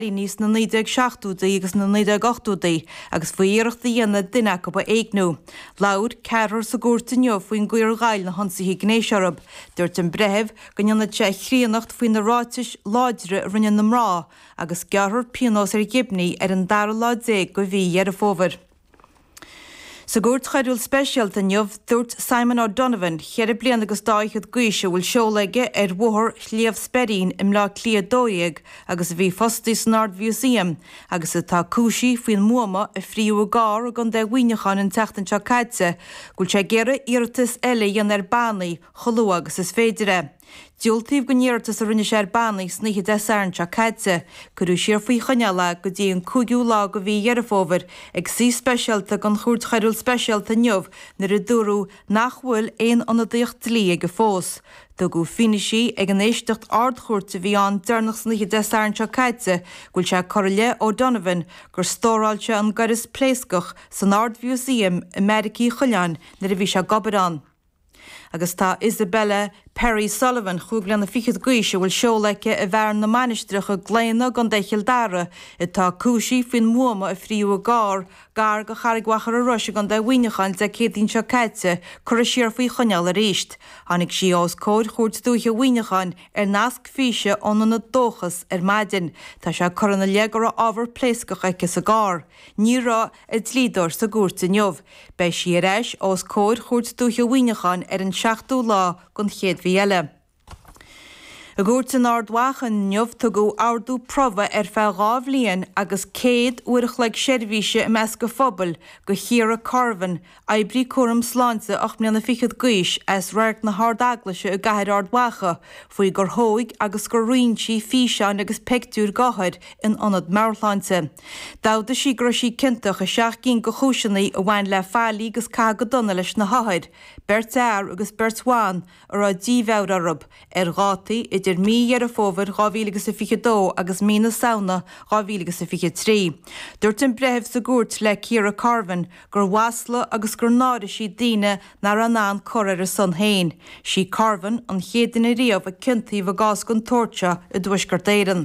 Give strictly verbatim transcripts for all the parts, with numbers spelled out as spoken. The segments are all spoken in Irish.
Níos na naoideag seachtúda agus na naoideag ochtúda agus faoíireachta dhéanana duine go ba éagnú. Laud ceathar sa gúirtaineo faoin gcuir gáil na honsaí gnééisarab, dúirt an brethebh go ndeanna te chríonacht faoin na ráiteis láidre rinne na mrá agus gearthar pianós ar gibní ar an dara láidéag go bhí ar a fóbhar. Sa gúirt chaidiúil speisialta neamh dúirt Simon O'Donovan cheir bliana agus dáichad gcuise bhfuil seolaige ar bhuthar Líamh Sperín im lá cliadóiag agus bhí fostí san Ard Museum agus atá cúisí faoin muama a phríú gár a gan de bhuineáin an teachtain seo caite, gúil sé géire iartas eile dhéan ar banaí cholú agus is féidirre. Dúiltaíomh go níortas a rinne sé ar banaí sníche desairn seo caite, curú siar faoi choneala go dtí an cúgiú lá go bhí ar a fóbhar ag sí speisialta gan chúirt chaidiúil speisialta neamh nar a dúrú nach bhfuil éon anna dtíocht lí ag fós. Do go finisí ag an éisteacht ardchúirta bhí an dearnach sníche desairn seo caite, gúil sé Corle O'Donovan gur stóráilte an garis pléiscach san Ard Museum Americaí Choleán nar a bhí sé gobarán. Agus tá Isabella Perry Sullivan chúglan na fichiad gcuise bhfuil seolaice a bhear na manistricha gléanna gan deichiil dara i tá cúisí fin muama a phríú a gár gar go charigwachar a roise gan de bhuineáin de cédín seo caite chur a siar faoi choneal a ríist. Hannig sí os cóid chuirt dúthe bhuineáin ar nasc físe óna na dóchas ar maidin, tá se chuna legar a ábhar pléiscach aice sa gár. Ní rá i tlídor sa gúirta neamh. Bei si ar eis os cóid chuirt dúthe bhuineáin ar an seachtú lá gon chéad bhí eile. A gúirt an ardwachan neamh tu go ardú prova ar fe gábh líon agus céad uirich le seirbhíse i measca phobal go chiar a carvan aibrí cuaram sláinte ach mna fichiad gcuis as réirt na hardaglaise a gaiir ardwacha faoi gur thóig agus gur rointí físeán agus pictúr gahaid in anad Mairláinte. Dáda sí gur sí cintach a seach cín go chúisinaí a bhain le fálaí agus cá go donna leis na haid, bert air agus bertháin ar a díomhheir arab ar gátaí idir mí ar a fóbhar gábhílagus a fiche dó agus mí na saona gábhílagus a fiche trí. Dúirt an brethebh sa gúirt le Ciara Carvan gur wasla agus gur náda sí daoine nar an an choir a san hain. Sí Carvan an chéadin a riamh a cintaíh a gás gon tóirte i dúisgur déirean.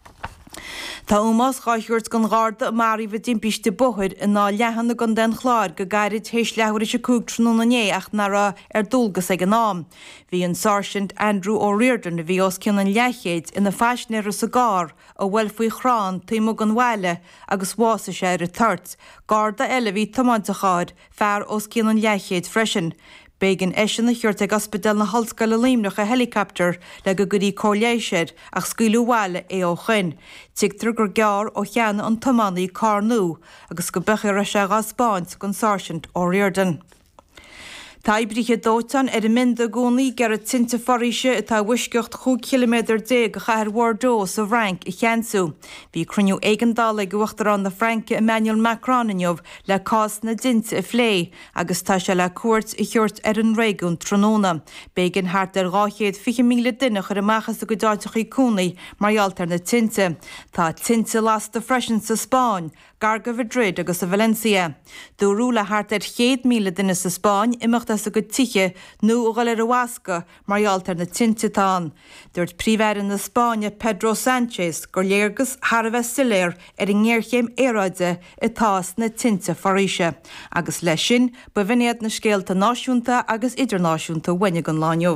Tá úmas gáithúirt gan gáda a marí bh dimpiste bothir in ná lehanna gan den chláir go gairid hééis lehair se cúgtrú na né ach nara ar dulgus ag an nám. Bhí an Sergeant Andrew O'Riordan a bhí os cin an leichéid ina feisnéir sa gár a bhfuil faoi chrán taimú an bhile agus bhása sé ar a tart. Garda eile bhí tamáinte cháid fear os cin an leichéid freisin. Bégan éisian na chuirt ag ospidal na Hallscoil límnach a helicopter le go gurí cóléisiir ach scuilú bhile é ó chuin. Tigtar gur gear ó cheanna an tamánaí carnú agus go bechar a se gaspáint gon Sergeant O'Riordan. Tá bríche dótan ar a mind a gcónaí gar a tinte foríise atá bhuisceocht chuig kilometr dé go chathir Wardó sa Frank i cheansú. Bhí cruniú éigeandála go bhachtar an na Franke Emmanuel Macron inniuh le cás na dinte a phlé agus tá se le cuairt i chuirt ar an réigiún tróna. Bégan thart ar gáchéad fiche míle duine chu amachchas a go dáiteach í cúnaí maraltar na tinte. Tá tinte las de freisin sa Spáin, Garga Madrid agus a Valencia. Dúrú le thart ar chéad míle duine sa Spáin imimecht a go tiche nó ó gáil ar a bhasca maraltar na tintetán. Dúirt príomhhéireann na Spáine Pedro Sánchez gur léargus Thar bheith siléir ar an ngéirchéim éráide i tás na tinte foríise. Agus leis sin ba bhíinead na scéalta náisiúnta agus idirnáisiúnta bhaine gan láinneomh.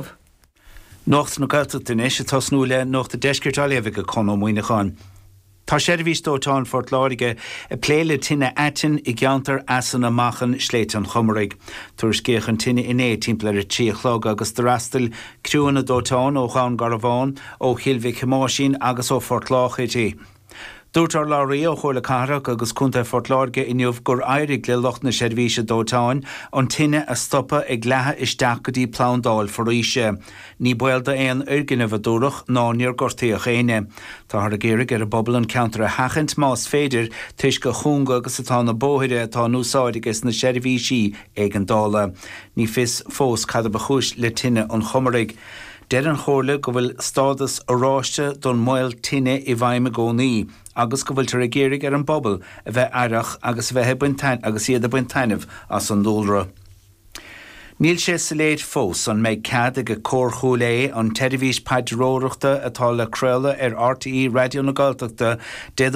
Nocht na gata den éisi tasnúile nocht a deiscirt aléimh go conó muoineáin. Tá seirbhís dótáin fort láirige a pléile tinine aitin i gceantar asan amachchan sléitan chomarig. Tuair scéchan tinine iné timpplair a tríochlog agus de rastal cruúna dótáin ó cháin Garabháin ó Chilmhí Chamáisín agus ó Fort Láchaidí. Dúirtar láirí ó chuirla carach agus cúnta Fort Láirge inniuh gur éirigh le locht na seirbhíse dótáin an tinine a stoppa ag lethe isteach go dtí plándáil foríise. Ní builda éon uirginna bhadúrach ná níor gortaíoch éine. Tá thar a géirigh ar a bobbal an ceantar a hachant más féidir tuis go chúnga agus atá na bóthire atá núsáidegus na seirbhísí ag an dála. Ní fis fós cad a bachúis le tinine an chomarig. Deir an chóirla go bhfuil stádas aráiste don máil tinine i bhaime gcónaí, agus go bhfuil tar a géirigh ar an bobbal a bheith airach agus bheith buintein agus iad a buintainemh as an dúlra. Níl sé sa léad fós an méid cad go cór an televís padróireachta atá le creula ar R T E radio na Gaeltachta